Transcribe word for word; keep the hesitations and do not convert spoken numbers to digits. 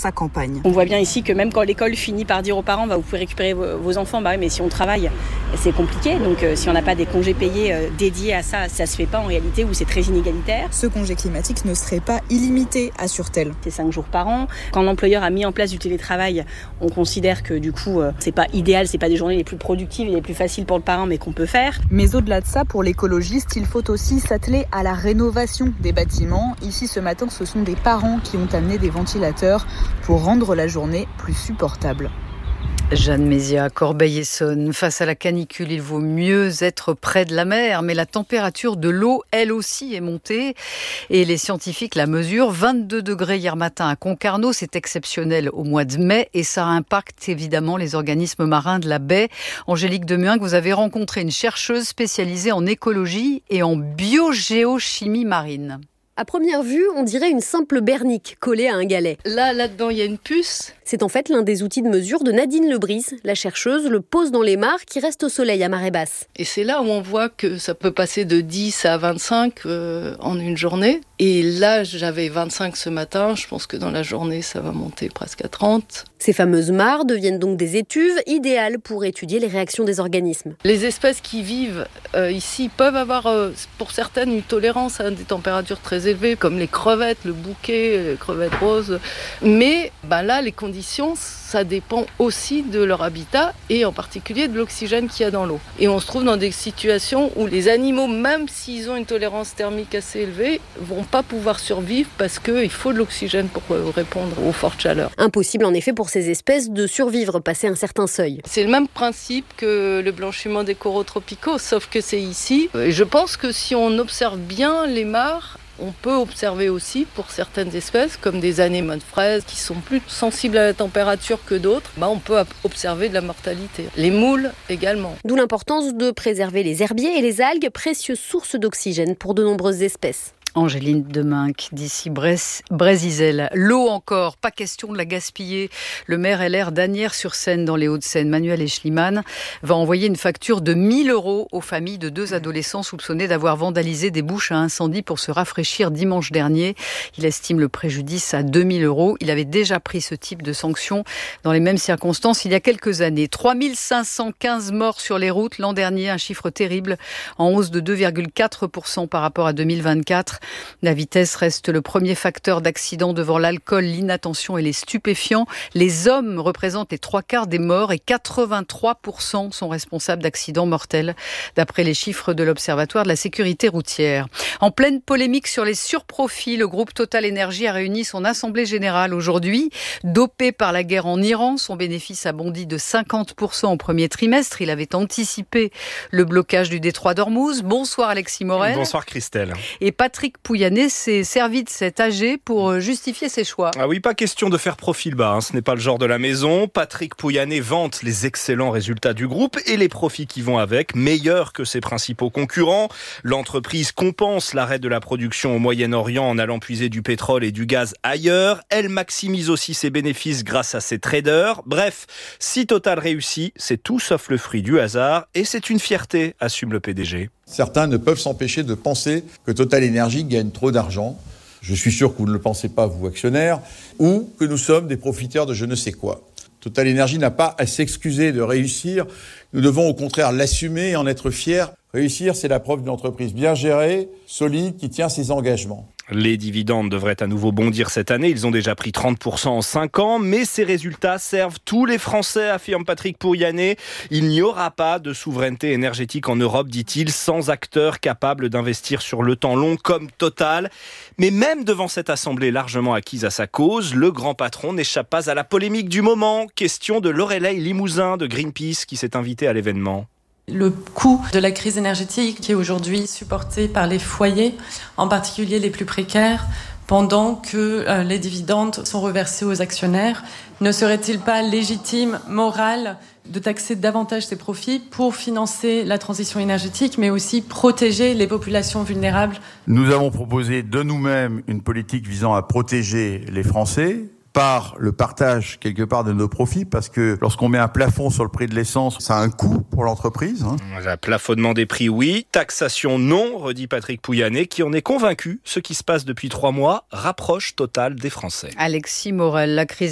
sa campagne. On voit bien ici que même quand l'école finit par dire aux parents bah, vous pouvez récupérer vos enfants, bah oui, mais si on travaille, c'est compliqué. Donc euh, si on n'a pas des congés payés euh, dédiés à ça, ça se fait pas en réalité, ou c'est très inégalitaire. Ce congé climatique ne serait pas illimité, assure-t-elle. C'est cinq jours par an. Quand l'employeur a mis en place du télétravail, on considère que du coup, euh, c'est pas idéal, c'est pas des journées les plus productives et les plus faciles pour le parent, mais qu'on peut faire. Mais au-delà de ça, pour l'écologiste, il faut aussi s'atteler à la rénovation des bâtiments. Ici, ce matin, ce sont des parents qui ont amené des ventilateurs pour rendre la journée plus supportable. Jeanne Mézia, Corbeil-Essonnes. Face à la canicule, il vaut mieux être près de la mer, mais la température de l'eau, elle aussi, est montée. Et les scientifiques la mesurent. vingt-deux degrés hier matin à Concarneau, c'est exceptionnel au mois de mai, et ça impacte évidemment les organismes marins de la baie. Angélique Demuin, que vous avez rencontré une chercheuse spécialisée en écologie et en biogéochimie marine. À première vue, on dirait une simple bernique collée à un galet. Là, là-dedans, il y a une puce. C'est en fait l'un des outils de mesure de Nadine Lebris. La chercheuse le pose dans les mares qui restent au soleil à marée basse. Et c'est là où on voit que ça peut passer de dix à vingt-cinq euh, en une journée. Et là, j'avais vingt-cinq ce matin. Je pense que dans la journée, ça va monter presque à trente. Ces fameuses mares deviennent donc des étuves idéales pour étudier les réactions des organismes. Les espèces qui vivent euh, ici peuvent avoir, euh, pour certaines, une tolérance à des températures très élevées, comme les crevettes, le bouquet, les crevettes roses. Mais bah là, les conditions, ça dépend aussi de leur habitat et en particulier de l'oxygène qu'il y a dans l'eau. Et on se trouve dans des situations où les animaux, même s'ils ont une tolérance thermique assez élevée, vont pas pouvoir survivre parce qu'il faut de l'oxygène pour répondre aux fortes chaleurs. Impossible en effet pour ces espèces de survivre passé un certain seuil. C'est le même principe que le blanchiment des coraux tropicaux, sauf que c'est ici. Et je pense que si on observe bien les mares, on peut observer aussi pour certaines espèces, comme des anémones fraises, qui sont plus sensibles à la température que d'autres, bah on peut observer de la mortalité. Les moules également. D'où l'importance de préserver les herbiers et les algues, précieuses sources d'oxygène pour de nombreuses espèces. Angéline Deminck, d'ici Brézisel. L'eau encore, pas question de la gaspiller. Le maire L R d'Asnières-sur-Seine, dans les Hauts-de-Seine, Manuel Eschliman, va envoyer une facture de mille euros aux familles de deux adolescents soupçonnés d'avoir vandalisé des bouches à incendie pour se rafraîchir dimanche dernier. Il estime le préjudice à deux mille euros. Il avait déjà pris ce type de sanction dans les mêmes circonstances il y a quelques années. trois mille cinq cent quinze morts sur les routes l'an dernier, un chiffre terrible, en hausse de deux virgule quatre pour cent par rapport à deux mille vingt-quatre. La vitesse reste le premier facteur d'accident devant l'alcool, l'inattention et les stupéfiants. Les hommes représentent les trois quarts des morts et quatre-vingt-trois pour cent sont responsables d'accidents mortels, d'après les chiffres de l'Observatoire de la sécurité routière. En pleine polémique sur les surprofits, le groupe Total Energy a réuni son assemblée générale aujourd'hui. Dopé par la guerre en Iran, son bénéfice a bondi de cinquante pour cent au premier trimestre. Il avait anticipé le blocage du détroit d'Ormuz. Bonsoir Alexis Morel. Bonsoir Christelle. Et Patrick Pouyanné s'est servi de cet A G pour justifier ses choix. Ah oui, pas question de faire profil bas, hein. Ce n'est pas le genre de la maison. Patrick Pouyanné vante les excellents résultats du groupe et les profits qui vont avec, meilleurs que ses principaux concurrents. L'entreprise compense l'arrêt de la production au Moyen-Orient en allant puiser du pétrole et du gaz ailleurs. Elle maximise aussi ses bénéfices grâce à ses traders. Bref, si Total réussit, c'est tout sauf le fruit du hasard et c'est une fierté, assume le P D G. Certains ne peuvent s'empêcher de penser que Total Energy gagne trop d'argent. Je suis sûr que vous ne le pensez pas, vous actionnaires, ou que nous sommes des profiteurs de je ne sais quoi. Total Energy n'a pas à s'excuser de réussir. Nous devons au contraire l'assumer et en être fiers. Réussir, c'est la preuve d'une entreprise bien gérée, solide, qui tient ses engagements. Les dividendes devraient à nouveau bondir cette année. Ils ont déjà pris trente pour cent en cinq ans, mais ces résultats servent tous les Français, affirme Patrick Pouyanné. Il n'y aura pas de souveraineté énergétique en Europe, dit-il, sans acteurs capables d'investir sur le temps long comme Total. Mais même devant cette assemblée largement acquise à sa cause, le grand patron n'échappe pas à la polémique du moment. Question de Lorelei Limousin de Greenpeace qui s'est invitée à l'événement. Le coût de la crise énergétique qui est aujourd'hui supporté par les foyers, en particulier les plus précaires, pendant que euh, les dividendes sont reversés aux actionnaires, ne serait-il pas légitime, moral, de taxer davantage ces profits pour financer la transition énergétique, mais aussi protéger les populations vulnérables? Nous avons proposé de nous-mêmes une politique visant à protéger les Français par le partage quelque part de nos profits, parce que lorsqu'on met un plafond sur le prix de l'essence, ça a un coût pour l'entreprise. Hein. Un plafonnement des prix, oui. Taxation, non, redit Patrick Pouyanné, qui en est convaincu. Ce qui se passe depuis trois mois rapproche Total des Français. Alexis Morel, la crise